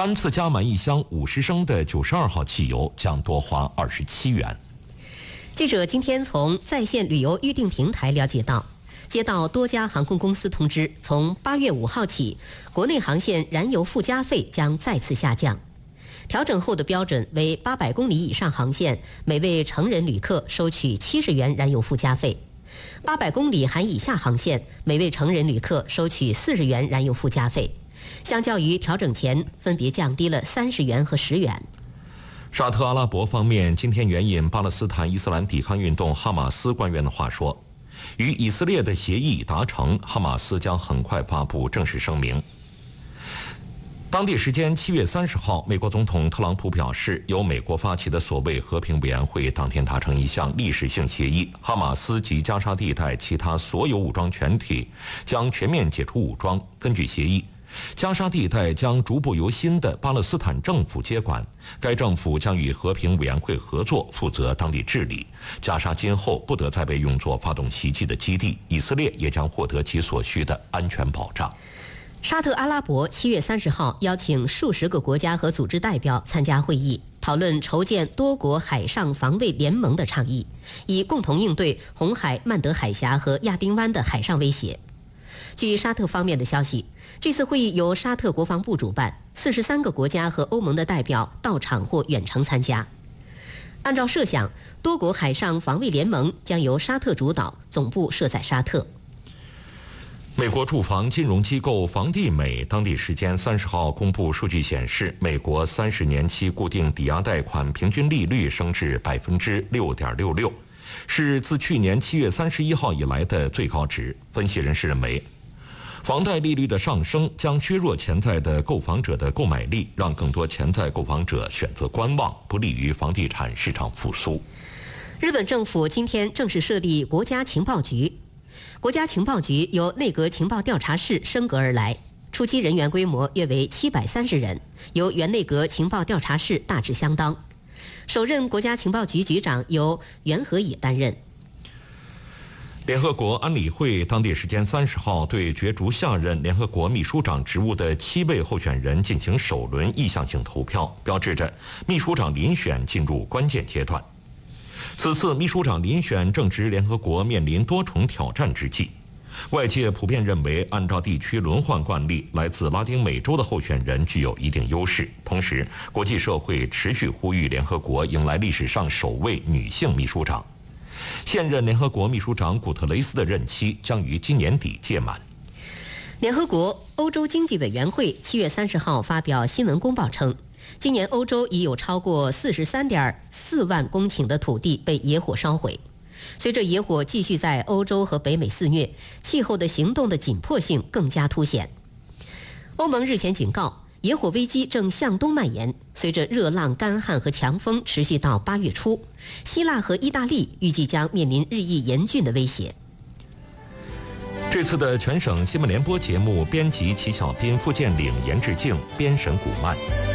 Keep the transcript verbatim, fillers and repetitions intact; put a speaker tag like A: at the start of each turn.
A: 单次加满一箱五十升的九十二号汽油将多花二十七元。
B: 记者今天从在线旅游预订平台了解到，接到多家航空公司通知，从八月五号起，国内航线燃油附加费将再次下降。调整后的标准为八百公里以上航线，每位成人旅客收取七十元燃油附加费；八百公里含以下航线，每位成人旅客收取四十元燃油附加费。相较于调整前，分别降低了三十元和十元。
A: 沙特阿拉伯方面今天援引巴勒斯坦伊斯兰抵抗运动哈马斯官员的话说，与以色列的协议已达成，哈马斯将很快发布正式声明。当地时间七月三十号，美国总统特朗普表示，由美国发起的所谓和平委员会当天达成一项历史性协议，哈马斯及加沙地带其他所有武装全体将全面解除武装。根据协议，加沙地带将逐步由新的巴勒斯坦政府接管，该政府将与和平委员会合作，负责当地治理。加沙今后不得再被用作发动袭击的基地，以色列也将获得其所需的安全保障。
B: 沙特阿拉伯七月三十号邀请数十个国家和组织代表参加会议，讨论筹建多国海上防卫联盟的倡议，以共同应对红海、曼德海峡和亚丁湾的海上威胁。据沙特方面的消息，这次会议由沙特国防部主办，四十三个国家和欧盟的代表到场或远程参加。按照设想，多国海上防卫联盟将由沙特主导，总部设在沙特。
A: 美国住房金融机构房地美当地时间三十号公布数据显示，美国三十年期固定抵押贷款平均利率升至百分之六点六六，是自去年七月三十一号以来的最高值。分析人士认为，房贷利率的上升将削弱潜在的购房者的购买力，让更多潜在购房者选择观望，不利于房地产市场复苏。
B: 日本政府今天正式设立国家情报局。国家情报局由内阁情报调查室升格而来，初期人员规模约为七百三十人，由原内阁情报调查室大致相当。首任国家情报局局长由袁和野担任。
A: 联合国安理会当地时间三十号对角逐下任联合国秘书长职务的七位候选人进行首轮意向性投票，标志着秘书长遴选进入关键阶段。此次秘书长遴选正值联合国面临多重挑战之际，外界普遍认为，按照地区轮换惯例，来自拉丁美洲的候选人具有一定优势。同时，国际社会持续呼吁联合国迎来历史上首位女性秘书长。现任联合国秘书长古特雷斯的任期将于今年底届满。
B: 联合国欧洲经济委员会七月三十号发表新闻公报称，今年欧洲已有超过四十三点四万公顷的土地被野火烧毁。随着野火继续在欧洲和北美肆虐，气候的行动的紧迫性更加凸显。欧盟日前警告，野火危机正向东蔓延，随着热浪、干旱和强风持续到八月初，希腊和意大利预计将面临日益严峻的威胁。
A: 这次的全省新闻联播节目编辑齐小斌、傅建岭、严志静，编审古曼。